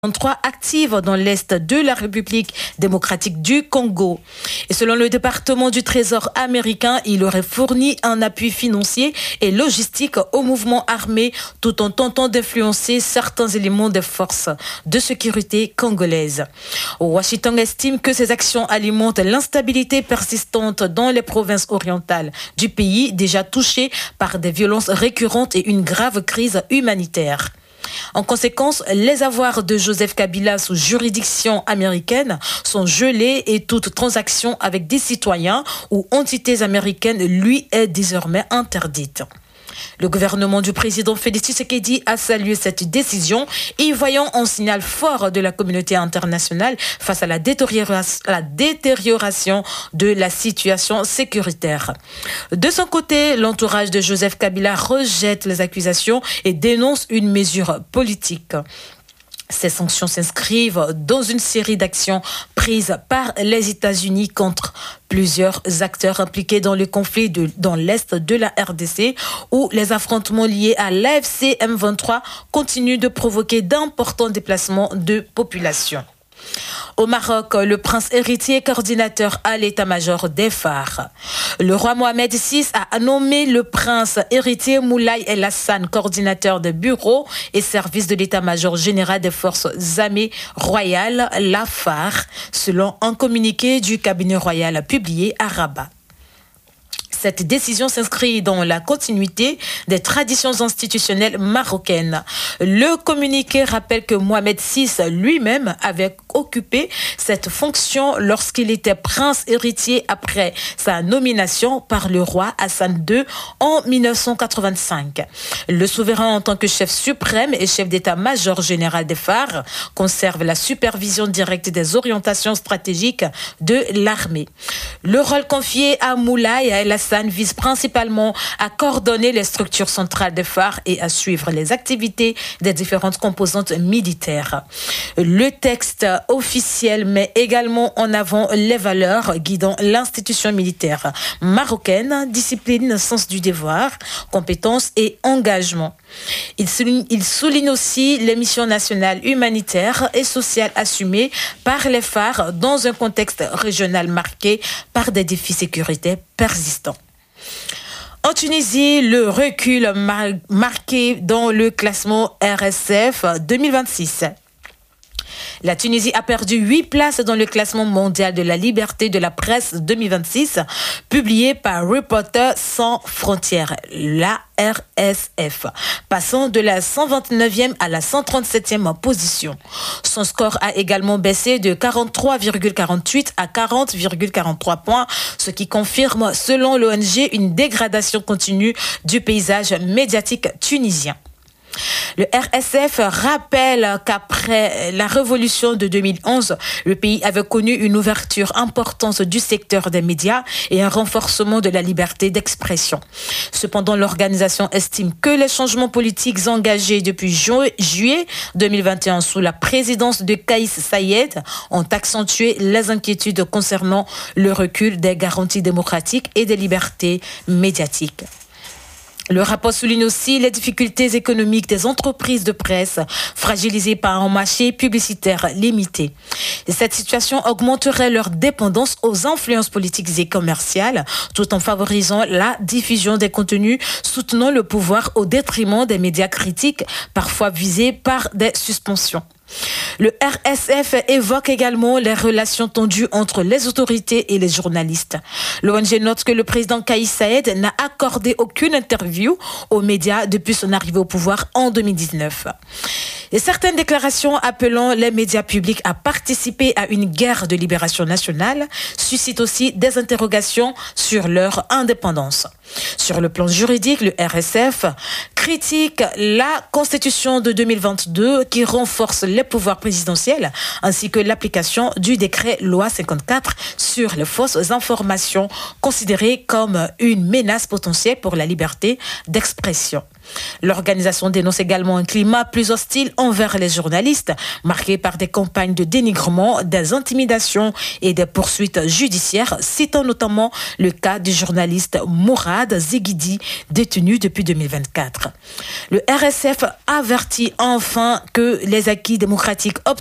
23 actives dans l'est de la République démocratique du Congo. Et selon le département du Trésor américain, il aurait fourni un appui financier et logistique au mouvement armé tout en tentant d'influencer certains éléments des forces de sécurité congolaises. Washington estime que ces actions alimentent l'instabilité persistante dans les provinces orientales du pays, déjà touchées par des violences récurrentes et une grave crise humanitaire. En conséquence, les avoirs de Joseph Kabila sous juridiction américaine sont gelés et toute transaction avec des citoyens ou entités américaines lui est désormais interdite. Le gouvernement du président Félix Tshisekedi a salué cette décision, y voyant un signal fort de la communauté internationale face à la détérioration de la situation sécuritaire. De son côté, l'entourage de Joseph Kabila rejette les accusations et dénonce une mesure politique. Ces sanctions s'inscrivent dans une série d'actions prises par les États-Unis contre plusieurs acteurs impliqués dans le conflit dans l'est de la RDC, où les affrontements liés à l'AFC M23 continuent de provoquer d'importants déplacements de population. Au Maroc, le prince héritier est coordinateur à l'état-major des phares. Le roi Mohamed VI a nommé le prince héritier Moulay El Hassan coordinateur des bureaux et services de l'état-major général des forces armées royales, la phare, selon un communiqué du cabinet royal publié à Rabat. Cette décision s'inscrit dans la continuité des traditions institutionnelles marocaines. Le communiqué rappelle que Mohamed VI lui-même avait occupé cette fonction lorsqu'il était prince héritier après sa nomination par le roi Hassan II en 1985. Le souverain en tant que chef suprême et chef d'état-major général des phares conserve la supervision directe des orientations stratégiques de l'armée. Le rôle confié à Moulay El Hassan vise principalement à coordonner les structures centrales des phares et à suivre les activités des différentes composantes militaires. Le texte officiel met également en avant les valeurs guidant l'institution militaire marocaine, discipline, sens du devoir, compétence et engagement. Il souligne aussi les missions nationales humanitaires et sociales assumées par les phares dans un contexte régional marqué par des défis sécuritaires persistants. En Tunisie, le recul marqué dans le classement RSF 2026. La Tunisie a perdu 8 places dans le classement mondial de la liberté de la presse 2026, publié par Reporters sans frontières, la RSF, passant de la 129e à la 137e position. Son score a également baissé de 43,48 à 40,43 points, ce qui confirme, selon l'ONG, une dégradation continue du paysage médiatique tunisien. Le RSF rappelle qu'après la révolution de 2011, le pays avait connu une ouverture importante du secteur des médias et un renforcement de la liberté d'expression. Cependant, l'organisation estime que les changements politiques engagés depuis juillet 2021 sous la présidence de Kais Saied ont accentué les inquiétudes concernant le recul des garanties démocratiques et des libertés médiatiques. Le rapport souligne aussi les difficultés économiques des entreprises de presse fragilisées par un marché publicitaire limité. Et cette situation augmenterait leur dépendance aux influences politiques et commerciales tout en favorisant la diffusion des contenus soutenant le pouvoir au détriment des médias critiques, parfois visés par des suspensions. Le RSF évoque également les relations tendues entre les autorités et les journalistes. L'ONG note que le président Kais Saied n'a accordé aucune interview aux médias depuis son arrivée au pouvoir en 2019. Et certaines déclarations appelant les médias publics à participer à une guerre de libération nationale suscitent aussi des interrogations sur leur indépendance. Sur le plan juridique, le RSF critique la Constitution de 2022 qui renforce les pouvoirs présidentiels ainsi que l'application du décret loi 54 sur les fausses informations considérées comme une menace potentielle pour la liberté d'expression. L'organisation dénonce également un climat plus hostile envers les journalistes, marqué par des campagnes de dénigrement, des intimidations et des poursuites judiciaires, citant notamment le cas du journaliste Mourad Zeghidi, détenu depuis 2024. Le RSF avertit enfin que les acquis démocratiques